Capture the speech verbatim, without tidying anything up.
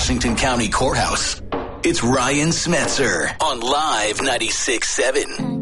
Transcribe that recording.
Washington County Courthouse. It's Ryan Smetzer on Live ninety-six point seven.